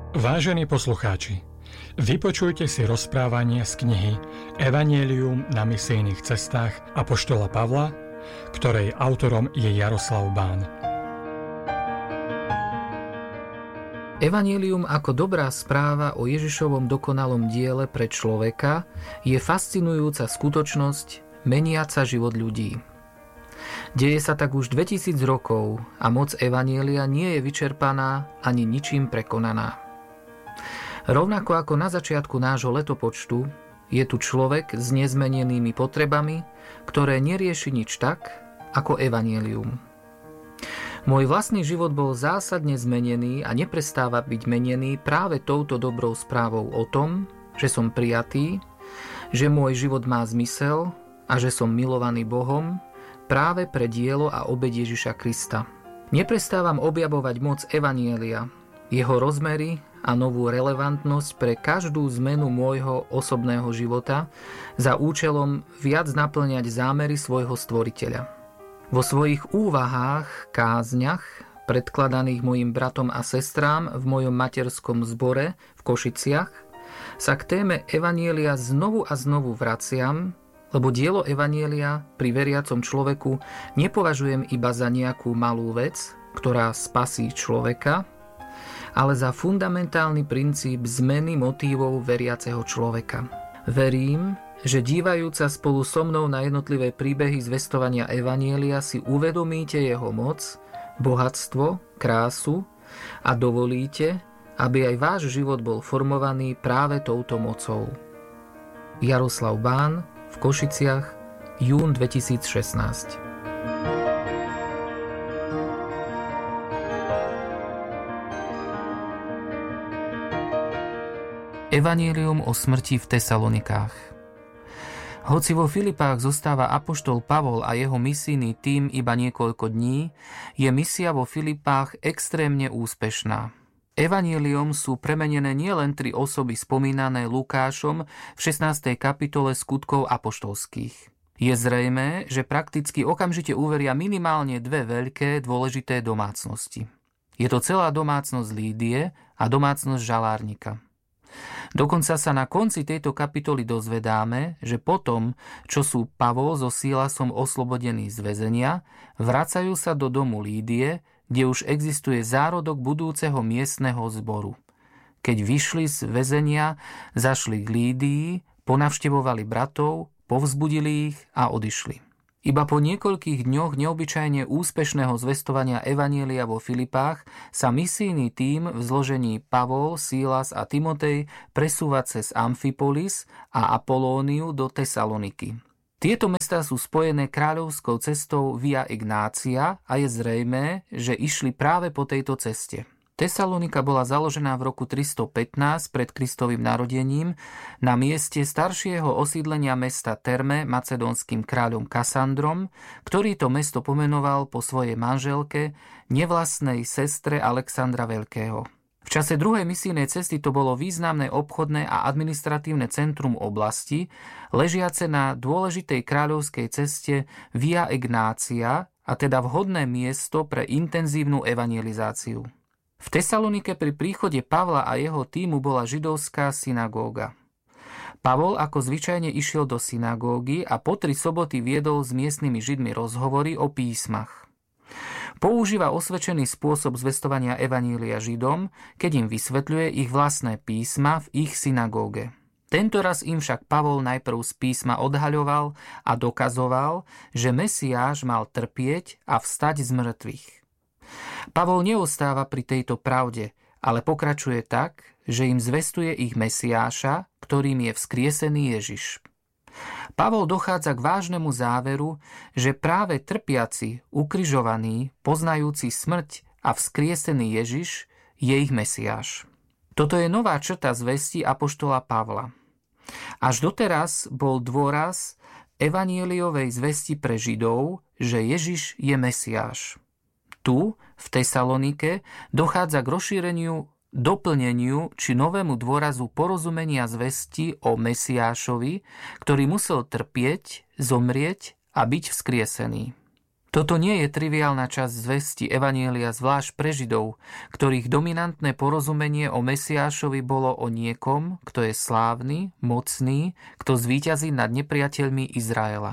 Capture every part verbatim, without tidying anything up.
Vážení poslucháči, vypočujte si rozprávanie z knihy Evangelium na misijných cestách apoštola Pavla, ktorej autorom je Jaroslav Bán. Evangelium ako dobrá správa o Ježišovom dokonalom diele pre človeka je fascinujúca skutočnosť meniaca život ľudí. Deje sa tak už dvetisíc rokov a moc Evanjelia nie je vyčerpaná ani ničím prekonaná. Rovnako ako na začiatku nášho letopočtu, je tu človek s nezmenenými potrebami, ktoré nerieši nič tak, ako Evanjelium. Môj vlastný život bol zásadne zmenený a neprestáva byť menený práve touto dobrou správou o tom, že som prijatý, že môj život má zmysel a že som milovaný Bohom práve pre dielo a obeť Ježiša Krista. Neprestávam objavovať moc Evanjelia, jeho rozmery a novú relevantnosť pre každú zmenu môjho osobného života za účelom viac naplňať zámery svojho stvoriteľa. Vo svojich úvahách, kázňach, predkladaných mojim bratom a sestrám v mojom materskom zbore v Košiciach, sa k téme Evanjelia znovu a znovu vraciam, lebo dielo Evanjelia pri veriacom človeku nepovažujem iba za nejakú malú vec, ktorá spasí človeka, ale za fundamentálny princíp zmeny motívov veriaceho človeka. Verím, že dívajúc sa spolu so mnou na jednotlivé príbehy zvestovania Evanjelia si uvedomíte jeho moc, bohatstvo, krásu a dovolíte, aby aj váš život bol formovaný práve touto mocou. Jaroslav Bán v Košiciach, jún dvetisícšestnásť. Evanjelium o smrti v Tesalonikách. Hoci vo Filipách zostáva apoštol Pavol a jeho misijný tím iba niekoľko dní, je misia vo Filipách extrémne úspešná. Evanjelium sú premenené nielen tri osoby spomínané Lukášom v šestnástej kapitole Skutkov apoštolských. Je zrejmé, že prakticky okamžite uveria minimálne dve veľké dôležité domácnosti. Je to celá domácnosť Lídie a domácnosť žalárnika. Dokonca sa na konci tejto kapitoly dozvedáme, že potom, čo sú Pavol so Sílasom oslobodení z väzenia, vracajú sa do domu Lídie, kde už existuje zárodok budúceho miestneho zboru. Keď vyšli z väzenia, zašli k Lídii, ponavštevovali bratov, povzbudili ich a odišli. Iba po niekoľkých dňoch neobyčajne úspešného zvestovania Evanjelia vo Filipách sa misijný tím v zložení Pavol, Sílas a Timotej presúva cez Amfipolis a Apolóniu do Tesaloniky. Tieto mestá sú spojené kráľovskou cestou Via Ignácia a je zrejmé, že išli práve po tejto ceste. Tesalonika bola založená v roku tristopätnásť pred Kristovým narodením na mieste staršieho osídlenia mesta Terme macedónskym kráľom Kasandrom, ktorý to mesto pomenoval po svojej manželke, nevlastnej sestre Alexandra Veľkého. V čase druhej misijnej cesty to bolo významné obchodné a administratívne centrum oblasti, ležiace na dôležitej kráľovskej ceste Via Ignácia, a teda vhodné miesto pre intenzívnu evangelizáciu. V Tesalonike pri príchode Pavla a jeho tímu bola židovská synagóga. Pavol ako zvyčajne išiel do synagógy a po tri soboty viedol s miestnymi židmi rozhovory o písmach. Používa osvedčený spôsob zvestovania evanjelia židom, keď im vysvetľuje ich vlastné písma v ich synagóge. Tentoraz im však Pavol najprv z písma odhaľoval a dokazoval, že Mesiáš mal trpieť a vstať z mŕtvych. Pavol neostáva pri tejto pravde, ale pokračuje tak, že im zvestuje ich Mesiáša, ktorým je vzkriesený Ježiš. Pavol dochádza k vážnemu záveru, že práve trpiaci, ukrižovaný, poznajúci smrť a vzkriesený Ježiš je ich Mesiáš. Toto je nová črta zvesti apoštola Pavla. Až doteraz bol dôraz evanjeliovej zvesti pre Židov, že Ježiš je Mesiáš. Tu, v Tesalonike, dochádza k rozšíreniu, doplneniu či novému dôrazu porozumenia zvesti o Mesiášovi, ktorý musel trpieť, zomrieť a byť vzkriesený. Toto nie je triviálna časť zvesti evanjelia, zvlášť pre Židov, ktorých dominantné porozumenie o Mesiášovi bolo o niekom, kto je slávny, mocný, kto zvíťazí nad nepriateľmi Izraela.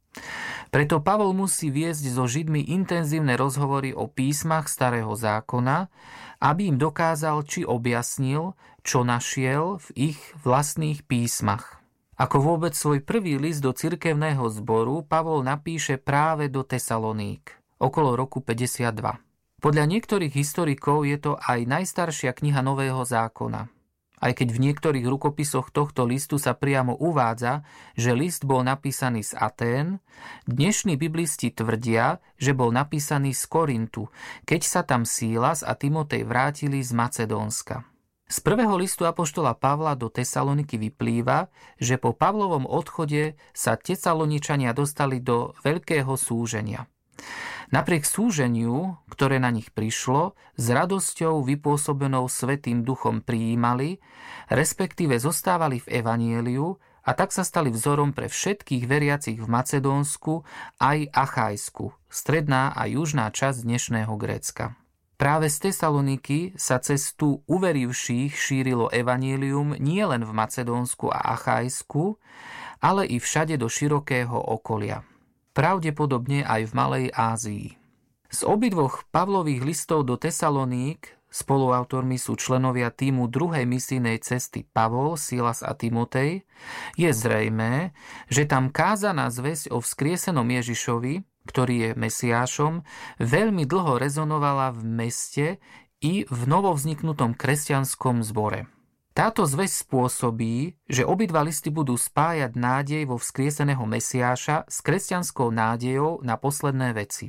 Preto Pavol musí viesť so Židmi intenzívne rozhovory o písmach Starého zákona, aby im dokázal či objasnil, čo našiel v ich vlastných písmach. Ako vôbec svoj prvý list do cirkevného zboru Pavol napíše práve do Tesaloník, okolo roku päťdesiatdva. Podľa niektorých historikov je to aj najstaršia kniha Nového zákona. Aj keď v niektorých rukopisoch tohto listu sa priamo uvádza, že list bol napísaný z Atén, dnešní biblisti tvrdia, že bol napísaný z Korintu, keď sa tam Sílas a Timotej vrátili z Macedónska. Z prvého listu apoštola Pavla do Tesaloniky vyplýva, že po Pavlovom odchode sa Tesaloničania dostali do veľkého súženia. Napriek súženiu, ktoré na nich prišlo, s radosťou vypôsobenou Svätým Duchom prijímali, respektíve zostávali v evanjeliu a tak sa stali vzorom pre všetkých veriacich v Macedónsku aj Achajsku, stredná a južná časť dnešného Grécka. Práve z Tesaloniky sa cez tu uverivších šírilo evanjelium nielen v Macedónsku a Achajsku, ale i všade do širokého okolia. Pravdepodobne aj v Malej Ázii. Z obidvoch Pavlových listov do Tesaloník spoluautormi sú členovia tímu druhej misijnej cesty Pavol, Silas a Timotej. Je zrejmé, že tam kázaná zvesť o vzkriesenom Ježišovi, ktorý je Mesiášom, veľmi dlho rezonovala v meste i v novovzniknutom kresťanskom zbore. Táto zvesť spôsobí, že obidva listy budú spájať nádej vo vzkrieseného Mesiáša s kresťanskou nádejou na posledné veci.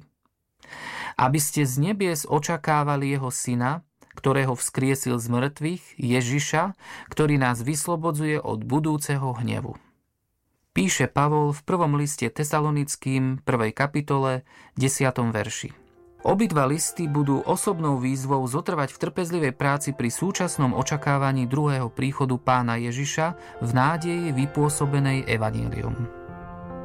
Aby ste z nebies očakávali jeho syna, ktorého vzkriesil z mŕtvych, Ježiša, ktorý nás vyslobodzuje od budúceho hnevu. Píše Pavol v prvom liste Tesalonickým, prvej kapitole, desiatom verši. Obidva listy budú osobnou výzvou zotrvať v trpezlivej práci pri súčasnom očakávaní druhého príchodu Pána Ježiša v nádeji vypôsobenej evanjeliom.